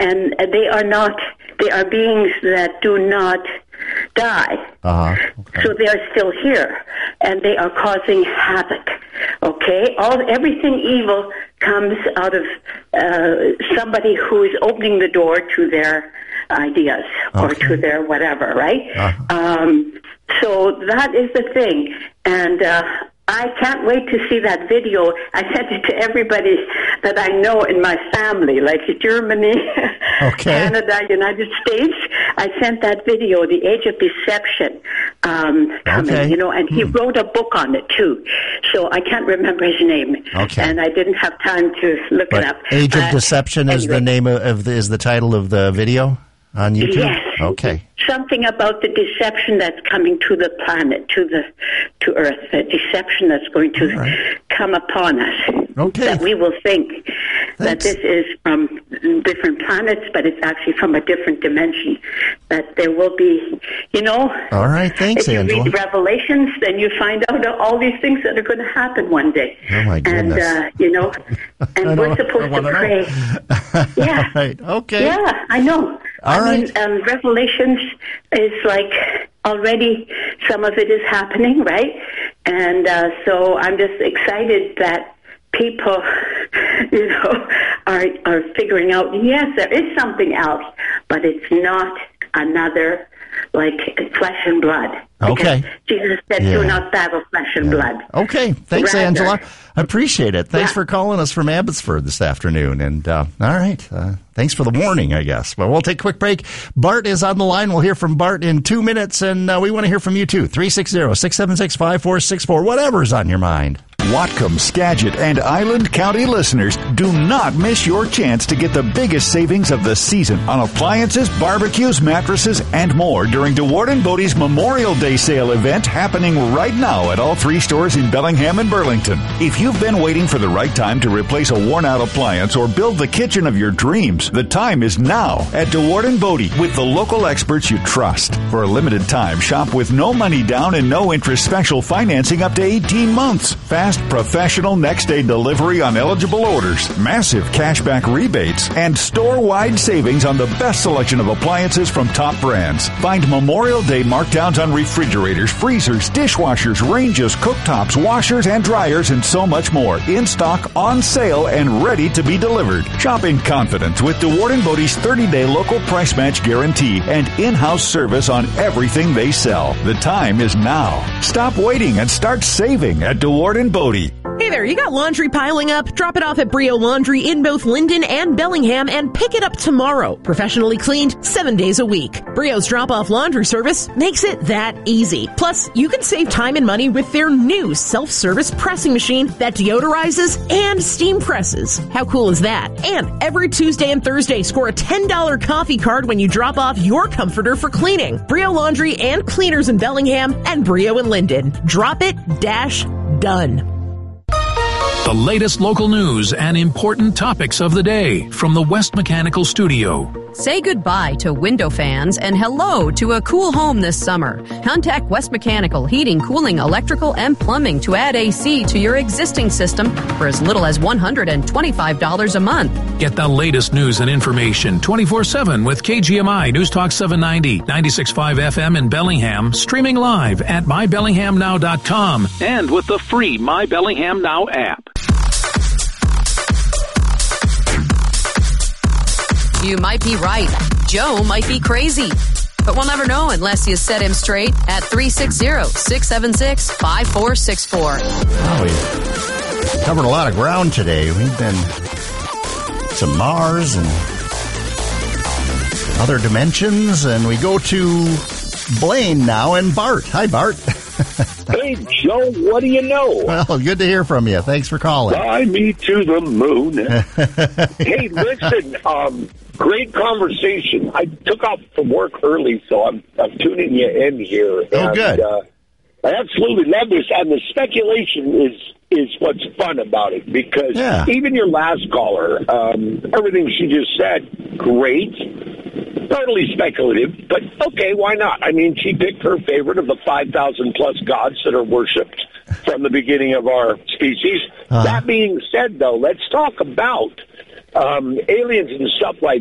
and they are beings that do not die. Okay. So they are still here, and they are causing havoc. Okay, everything evil comes out of somebody who is opening the door to their ideas or to their whatever, right? So that is the thing, and I can't wait to see that video. I sent it to everybody that I know in my family, like Germany, Canada, United States. I sent that video, The Age of Deception, coming, and he wrote a book on it, too. So I can't remember his name, and I didn't have time to look it up. Age of Deception is the name is the title of the video on YouTube? Yes. Okay. Something about the deception that's coming to the planet, to Earth, the deception that's going to come upon us. Okay. That we will think that this is from different planets, but it's actually from a different dimension. That there will be, All right, thanks, Angela. If you read Revelations, then you find out all these things that are going to happen one day. Oh, my goodness. And, and we're supposed to pray. Yeah. Right. Okay. Yeah, I know. I mean, Revelations is like already some of it is happening, right? And so I'm just excited that people, are figuring out, yes, there is something else, but it's not another like flesh and blood. Okay. Because Jesus said, do not battle flesh and blood. Okay. Thanks, Angela. I appreciate it. Thanks for calling us from Abbotsford this afternoon. And all right. Thanks for the warning, I guess. Well, we'll take a quick break. Bart is on the line. We'll hear from Bart in 2 minutes, and we want to hear from you, too. 360-676-5464, whatever's on your mind. Whatcom, Skagit, and Island County listeners, do not miss your chance to get the biggest savings of the season on appliances, barbecues, mattresses, and more during DeWarden Bodie's Memorial Day sale event happening right now at all 3 stores in Bellingham and Burlington. If you've been waiting for the right time to replace a worn-out appliance or build the kitchen of your dreams, the time is now at DeWarden Bodie with the local experts you trust. For a limited time, shop with no money down and no interest special financing up to 18 months. Fast, professional next-day delivery on eligible orders, massive cashback rebates, and store-wide savings on the best selection of appliances from top brands. Find Memorial Day markdowns on refrigerators, freezers, dishwashers, ranges, cooktops, washers, and dryers, and so much more. In stock, on sale, and ready to be delivered. Shop in confidence with DeWarden Bodie's 30-day local price match guarantee and in-house service on everything they sell. The time is now. Stop waiting and start saving at DeWarden Bodie. Hey there, you got laundry piling up? Drop it off at Brio Laundry in both Linden and Bellingham and pick it up tomorrow. Professionally cleaned 7 days a week. Brio's drop-off laundry service makes it that easy. Plus, you can save time and money with their new self-service pressing machine that deodorizes and steam presses. How cool is that? And every Tuesday and Thursday, score a $10 coffee card when you drop off your comforter for cleaning. Brio Laundry and Cleaners in Bellingham and Brio in Linden. Drop it, done. The latest local news and important topics of the day from the West Mechanical Studio. Say goodbye to window fans and hello to a cool home this summer. Contact West Mechanical Heating, Cooling, Electrical, and Plumbing to add AC to your existing system for as little as $125 a month. Get the latest news and information 24/7 with KGMI News Talk 790, 96.5 FM in Bellingham, streaming live at mybellinghamnow.com and with the free My Bellingham Now app. You might be right. Joe might be crazy. But we'll never know unless you set him straight at 360-676-5464. Well, we covered a lot of ground today. We've been to Mars and other dimensions, and we go to Blaine now and Bart. Hi, Bart. Hey, Joe, what do you know? Well, good to hear from you. Thanks for calling. Fly me to the moon. Hey, listen, great conversation. I took off from work early, so I'm tuning you in here. Oh, good. I absolutely love this, and the speculation is what's fun about it, because even your last caller, everything she just said, great. Totally speculative, but okay, why not? I mean, she picked her favorite of the 5,000-plus gods that are worshipped from the beginning of our species. That being said, though, let's talk about aliens and stuff like